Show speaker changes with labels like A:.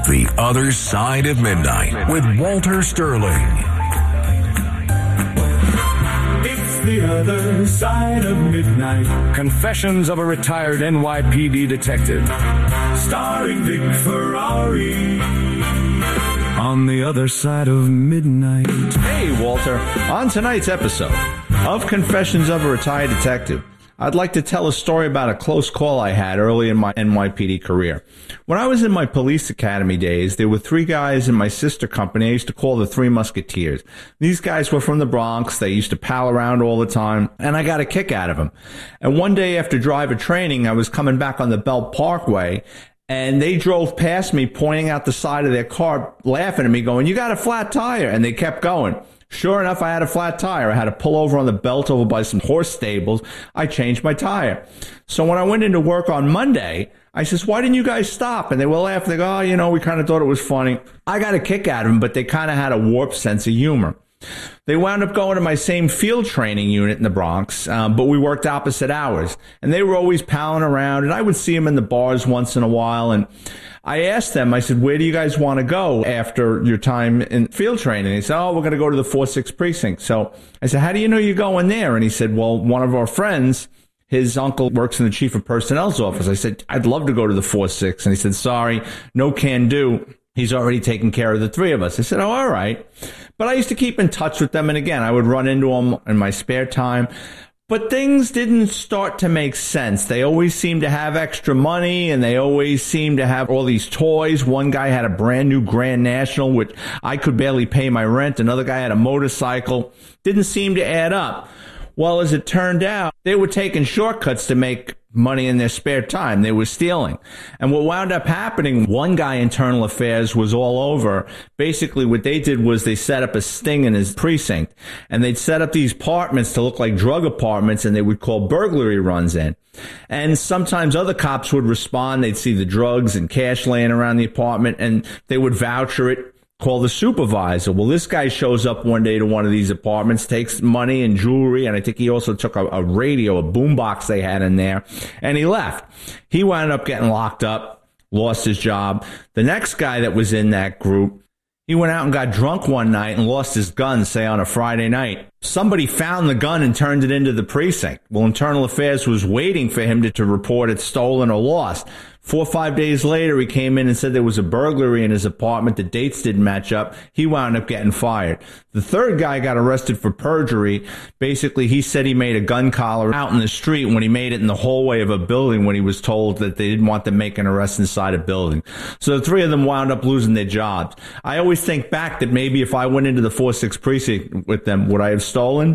A: The Other Side of Midnight with Walter Sterling.
B: It's The Other Side of Midnight. Confessions of a Retired NYPD Detective. Starring Vic Ferrari. On the Other Side of Midnight.
C: Hey, Walter. On tonight's episode of Confessions of a Retired Detective, I'd like to tell a story about a close call I had early in my NYPD career. When I was in my police academy days, there were three guys in my sister company I used to call the Three Musketeers. These guys were from the Bronx. They used to pal around all the time, and I got a kick out of them. And one day after driver training, I was coming back on the Belt Parkway, and they drove past me, pointing out the side of their car, laughing at me, going, "You got a flat tire." And they kept going. Sure enough, I had a flat tire. I had to pull over on the belt over by some horse stables. I changed my tire. So when I went into work on Monday, I says, "Why didn't you guys stop?" And they were laughing. They go, "Oh, we kind of thought it was funny." I got a kick out of them, but they kind of had a warped sense of humor. They wound up going to my same field training unit in the Bronx, but we worked opposite hours. And they were always palling around, and I would see them in the bars once in a while. And I asked them, I said, "Where do you guys want to go after your time in field training?" They said, "Oh, we're going to go to the 4-6 precinct." So I said, "How do you know you're going there?" And he said, "Well, one of our friends, his uncle works in the chief of personnel's office." I said, "I'd love to go to the 4-6. And he said, "Sorry, no can do. He's already taken care of the three of us." I said, "Oh, all right." But I used to keep in touch with them. And again, I would run into them in my spare time. But things didn't start to make sense. They always seemed to have extra money, and they always seemed to have all these toys. One guy had a brand new Grand National, which I could barely pay my rent. Another guy had a motorcycle. Didn't seem to add up. Well, as it turned out, they were taking shortcuts to make money in their spare time. They were stealing. And what wound up happening, one guy, internal affairs, was all over. Basically, what they did was they set up a sting in his precinct. And they'd set up these apartments to look like drug apartments, and they would call burglary runs in. And sometimes other cops would respond. They'd see the drugs and cash laying around the apartment, and they would voucher it, call the supervisor. Well, this guy shows up one day to one of these apartments, takes money and jewelry, and I think he also took a radio, a boombox they had in there, and he left. He wound up getting locked up, lost his job. The next guy that was in that group, he went out and got drunk one night and lost his gun, say on a Friday night. Somebody found the gun and turned it into the precinct. Well, Internal Affairs was waiting for him to report it stolen or lost. 4 or 5 days later, he came in and said there was a burglary in his apartment. The dates didn't match up. He wound up getting fired. The third guy got arrested for perjury. Basically, he said he made a gun collar out in the street when he made it in the hallway of a building when he was told that they didn't want to make an arrest inside a building. So the three of them wound up losing their jobs. I always think back that maybe if I went into the 4-6 precinct with them, would I have stolen?